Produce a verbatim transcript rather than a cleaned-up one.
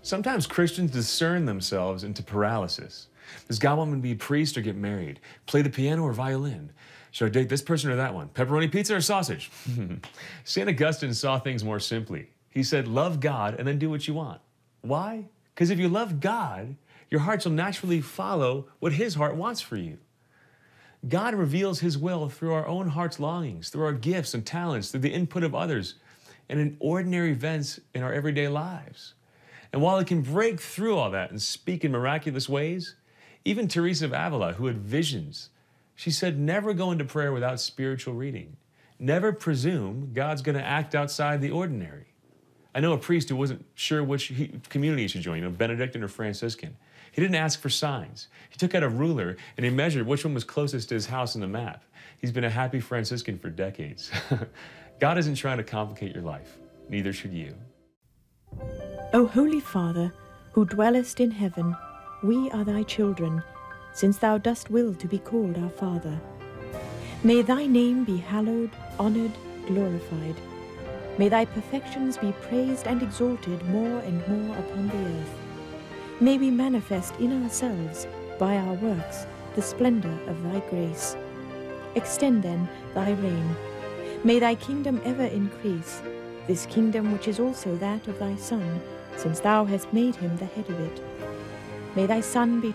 Sometimes Christians discern themselves into paralysis. Does God want me to be a priest or get married? Play the piano or violin? Should I date this person or that one? Pepperoni pizza or sausage? Saint Augustine saw things more simply. He said, love God and then do what you want. Why? Because if you love God, your heart will naturally follow what his heart wants for you. God reveals his will through our own heart's longings, through our gifts and talents, through the input of others, and in ordinary events in our everyday lives. And while he can break through all that and speak in miraculous ways, even Teresa of Avila, who had visions, she said, never go into prayer without spiritual reading. Never presume God's going to act outside the ordinary. I know a priest who wasn't sure which he, community he should join, you know, Benedictine or Franciscan. He didn't ask for signs. He took out a ruler and he measured which one was closest to his house on the map. He's been a happy Franciscan for decades. God isn't trying to complicate your life. Neither should you. O Holy Father, who dwellest in heaven, we are thy children, since thou dost will to be called our Father. May thy name be hallowed, honored, glorified. May thy perfections be praised and exalted more and more upon the earth. May we manifest in ourselves, by our works, the splendor of thy grace. Extend then thy reign. May thy kingdom ever increase, this kingdom which is also that of thy Son, since thou hast made him the head of it. May thy Son be